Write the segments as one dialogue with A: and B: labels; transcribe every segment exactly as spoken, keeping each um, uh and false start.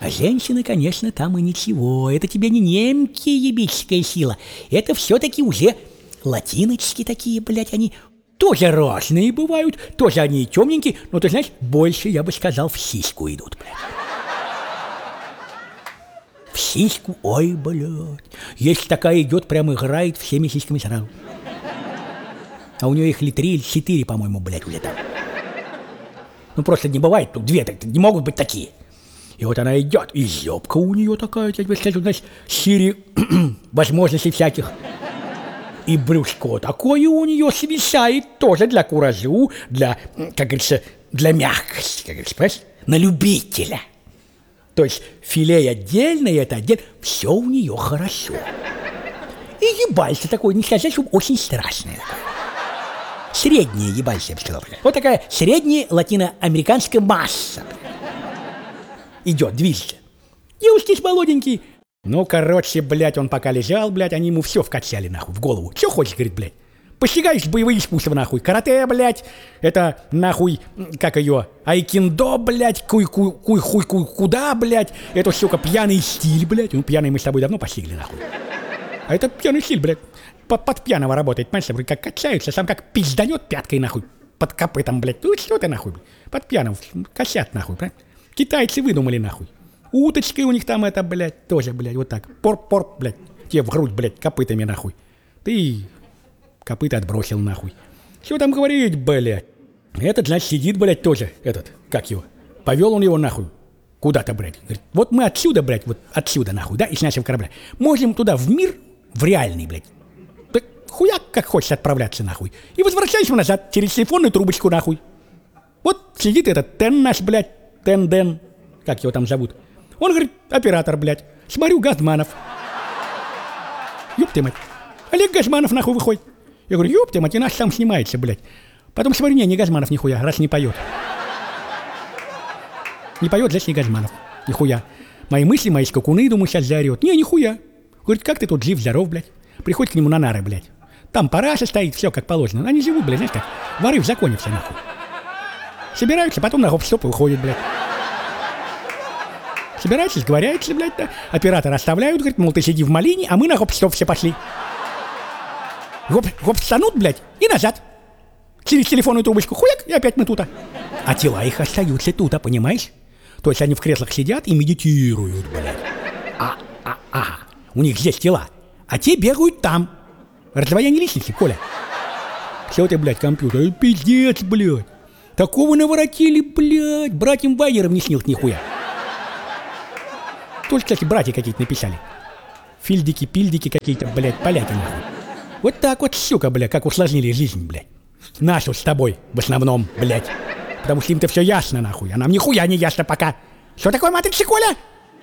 A: А женщины, конечно, там и ничего. Это тебе не немки ебическая сила. Это все-таки уже латиночки такие, блядь, они тоже разные бывают. Тоже они темненькие, но, ты знаешь, больше, я бы сказал, в сиську идут, блядь. В сиську, ой, блядь. Если такая идет, прям играет всеми сиськами сразу. А у нее их ли три или четыре, по-моему, блядь, уже там. Ну, просто не бывает, тут две, так не могут быть такие. И вот она идет, и зёбка у нее такая, я тебе скажу, знаешь, серии возможностей всяких. И брюшко такое у нее свисает тоже для куражу, для, как говорится, для мягкости, как говорится, на любителя. То есть филе отдельно, и это отдельно, все у нее хорошо. И ебальце такое, не сказать, что очень страшное. Среднее ебальце, я бы сказал. Вот такая средняя латиноамериканская масса. Идет, движется. Девушки молоденькие. Ну, короче, блядь, он пока лежал, блядь, они ему все вкачали, нахуй, в голову. Что хочешь, говорит, блядь. Постигаешь боевые искусства, нахуй. Карате, блядь, это, нахуй, как ее, айкиндо, блядь, куй-хуй-куй-куда, блядь. Это, сука, пьяный стиль, блядь. Ну, пьяный мы с тобой давно постигли, нахуй. А это пьяный стиль, блядь. Под, под пьяного работает, понимаешь, как качаются, сам как пизданет пяткой, нахуй, под копытом, блядь. Ну, что ты, нахуй, блядь. Под пьяного, косят, нахуй, понимаешь. Китайцы выдумали, нахуй. Уточкой у них там это, блядь, тоже, блядь, вот так. Порк-порк, блядь, тебе в грудь, блядь, копытами, нахуй. Ты копыта отбросил, нахуй. Что там говорить, блядь? Этот, значит, сидит, блядь, тоже, этот, как его. Повел он его, нахуй, куда-то, блядь. Говорит, вот мы отсюда, блядь, вот отсюда, нахуй, да, из нашего корабля. Можем туда, в мир, в реальный, блядь. Так хуяк, как хочешь отправляться, нахуй. И возвращайся назад через телефонную трубочку, нахуй. Вот сидит этот Тен наш, блядь, Тен-Ден, как его там зовут. Он говорит, оператор, блядь, смотрю, Газманов. Ёб ты мать. Олег Газманов нахуй выходит. Я говорю, ёб ты мать, и наш сам снимается, блядь. Потом смотрю, не, не Газманов нихуя, раз не поет. Не поет, значит, не Газманов. Нихуя. Мои мысли, мои скакуны, думаю, сейчас заорет. Не, нихуя. Говорит, как ты тут жив-здоров, блядь. Приходит к нему на нары, блядь. Там параша стоит, все как положено. Они живут, блядь, знаешь как. Воры в законе все, нахуй. Собираются, потом на гоп-стоп и уходят, блядь. Собираются, сговоряются, блядь, да. Оператор оставляют, говорит, мол, ты сиди в малине, а мы на гоп-стоп все пошли. Гоп, гоп станут, блядь, и назад. Через телефонную трубочку, хуяк, и опять мы тута. А тела их остаются тута, понимаешь? То есть они в креслах сидят и медитируют, блядь. А, а, а, у них здесь тела, а те бегают там. Раздвоение личности, Коля. Все ты, блядь, компьютер, пиздец, блядь. Такого наворотили, блядь, братьям Вайерам не снилось нихуя. Тоже, кстати, братья какие-то написали. Фильдики, пильдики какие-то, блядь, поляки, нахуй. Вот так вот, сука, блядь, как усложнили жизнь, блядь. Нашу с тобой, в основном, блядь. Потому что им-то все ясно, нахуй, а нам нихуя не ясно пока. Что такое матрица, Коля?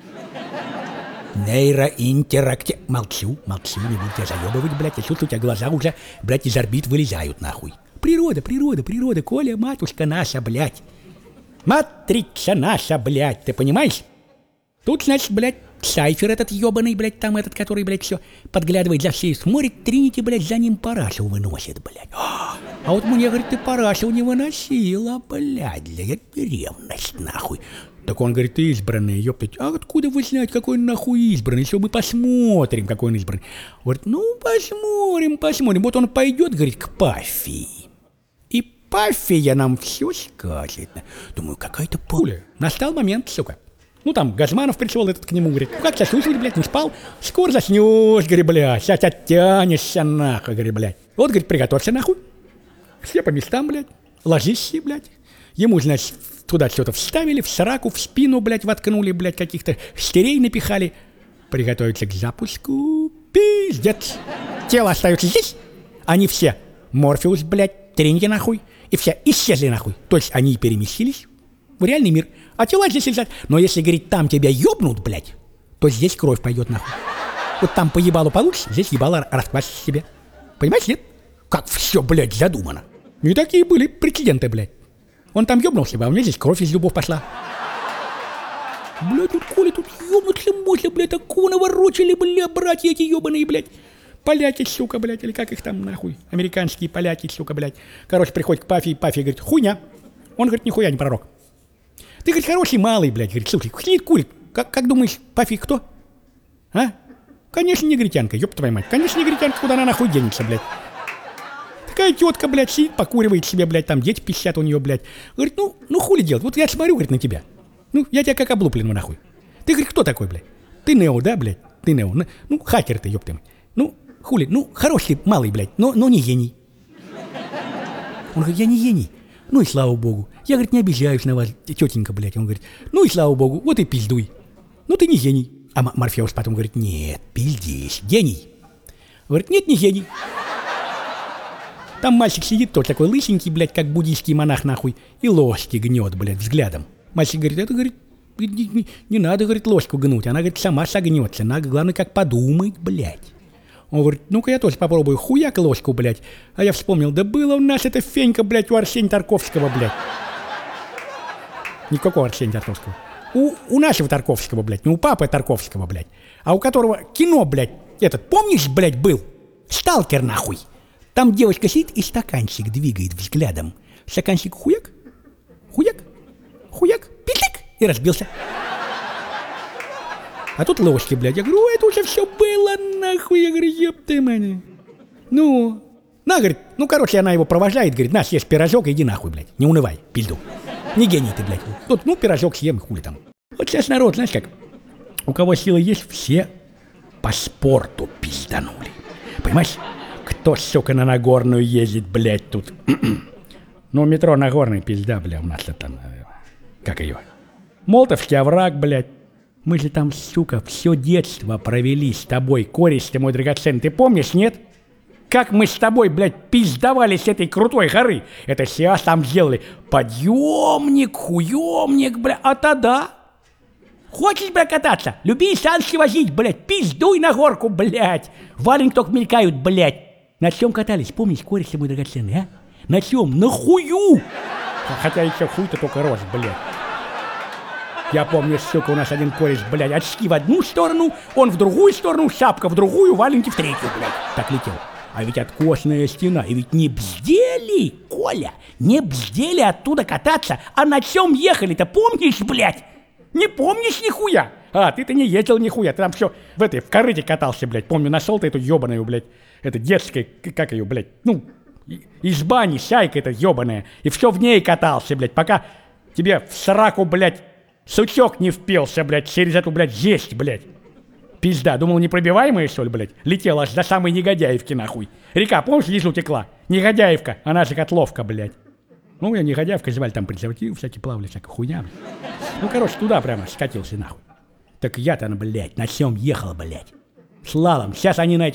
A: Нейроинтерактив... Молчу, молчу, не буду тебя заебывать, блядь. Я чувствую, у тебя глаза уже, блядь, из орбит вылезают, нахуй. Природа, природа, природа, Коля, матушка наша, блядь. Матрица наша, блядь, ты понимаешь? Тут, значит, блядь, Сайфер этот ебаный, блядь, там этот, который, блядь, все подглядывает за всей, смотрит, Тринити, блядь, за ним парашу выносит, блядь. А вот мне, говорит, ты парашу не выносила, блядь, для ревность, нахуй. Так он, говорит, избранный, ёптать. А откуда вы знаете, какой он нахуй избранный? Все, мы посмотрим, какой он избранный. Говорит, ну, посмотрим, посмотрим. Вот он пойдет, говорит, к Пафии. И Пафия нам все скажет. Думаю, какая-то пуля. Настал момент, сука. Ну, там, Газманов пришел этот к нему, говорит, ну, как заснуть, блядь, не спал? Скоро заснешь, говорит, блядь, сейчас оттянешься, нахуй, говорит, блядь. Вот, говорит, приготовься, нахуй. Все по местам, блядь, ложись, блядь. Ему, значит, туда что-то вставили, в сраку, в спину, блядь, воткнули, блядь, каких-то стерей напихали. Приготовиться к запуску. Пиздец. Тело остается здесь. Они все, Морфеус, блядь, Тринити, нахуй, и все исчезли, нахуй. То есть они переместились в реальный мир. А тела здесь лежат. Но если, говорит, там тебя ёбнут, блядь, то здесь кровь пойдет, нахуй. Вот там по ебалу получишь, здесь ебало расквасишь себе. Понимаешь, нет? Как все, блядь, задумано. И такие были прецеденты, блядь. Он там ёбнулся, а у меня здесь кровь из зубов пошла. Блядь, тут Коля, тут ёбнуться можно, блядь, такого наворочили, блядь, братья эти ёбаные, блядь. Поляки, сука, блядь, или как их там, нахуй. Американские поляки, сука, блядь. Короче, приходит к Пафии, Пафия говорит, хуйня. Он говорит, нихуя не пророк. Ты, говорит, хороший малый, блядь, говорит, слушай, сидит, курит, Как, как думаешь, пофиг кто? А? Конечно, негритянка, ёб твою мать. Конечно, негритянка, куда она нахуй денется, блядь. Такая тетка, блядь, сидит, покуривает себе, блядь, там дети пищат у нее, блядь. Говорит, ну, ну хули делать? Вот я смотрю, говорит, на тебя. Ну, я тебя как облупленного нахуй. Ты, говорит, кто такой, блядь? Ты Нео, да, блядь? Ты Нео. Ну, хакер ты, ёб ты мать. Ну, хули, ну, хороший малый, блядь, но, но не гений. Он говорит, я не гений. Ну и слава богу. Я, говорит, не обижаюсь на вас, тетенька, блядь. Он говорит, ну и слава богу, вот и пиздуй. Ну ты не гений. А Морфеус потом говорит, нет, пиздишь, гений. Говорит, нет, не гений. Там мальчик сидит, тот такой лысенький, блядь, как буддийский монах, нахуй, и ложки гнет, блядь, взглядом. Мальчик говорит, это, говорит, не, не, не надо, говорит, ложку гнуть, она, говорит, сама согнется, надо, главное, как подумать, блядь. Он говорит, ну-ка я тоже попробую, хуяк ложку, блядь. А я вспомнил, да было у нас эта фенька, блядь, у Арсения Тарковского, блядь. Никакого Арсения Тарковского. У, у нашего Тарковского, блядь, не у папы Тарковского, блядь, а у которого кино, блядь, этот, помнишь, блядь, был? Сталкер, нахуй. Там девочка сидит и стаканчик двигает взглядом. Стаканчик хуяк, хуяк, хуяк, питлик, и разбился. А тут ложки, блядь. Я говорю, это уже все было, нахуй. Я говорю, еб ты, мать. Ну, на, говорит, ну, короче, она его провожает, говорит, на, съешь пирожок, иди нахуй, блядь. Не унывай, пизду. Не гений ты, блядь. Тут, ну, пирожок съем, хули там. Вот сейчас народ, знаешь как, у кого силы есть, все по спорту пизданули. Понимаешь? Кто, сука, на Нагорную ездит, блядь, тут? Ну, метро Нагорный, пизда, бля, у нас это, как ее? Молотовский овраг, блядь. Мы же там, сука, все детство провели с тобой, кореш ты мой драгоценный, ты помнишь, нет? Как мы с тобой, блядь, пиздовали с этой крутой горы. Это сейчас там сделали подъемник, хуемник, бля, а тогда... Хочешь, бля, кататься? Люби санки возить, блядь, пиздуй на горку, блядь. Валенки только мелькают, блядь. На чем катались, помнишь, кореш ты мой драгоценный, а? На чем? На хую! Хотя еще хуй-то только рос, блядь. Я помню, сука, у нас один кореш, блядь, очки в одну сторону, он в другую сторону, шапка в другую, валенки в третью, блядь. Так летел. А ведь откосная стена, и ведь не бздели, Коля, не бздели оттуда кататься, а на чем ехали-то, помнишь, блядь? Не помнишь нихуя? А, ты-то не ездил нихуя, ты там все в этой, в корыте катался, блядь. Помню, нашел ты эту ебаную, блядь, это детская, как ее, блядь, ну, из бани, сяйка эта ебаная, и все в ней катался, блядь, пока тебе в сраку, блядь, сучок не впился, блядь, через эту, блядь, жесть, блядь. Пизда, думал, непробиваемая, что ли, блядь? Летела аж до самой Негодяевки, нахуй. Река, помнишь, внизу текла? Негодяевка, она же Котловка, блядь. Ну, я Негодяевка звали, там презервативы всякие плавали, всякая хуйня. Ну, короче, туда прямо скатился, нахуй. Так я-то, блядь, на чем ехал, блядь? Слалом. Сейчас они на эти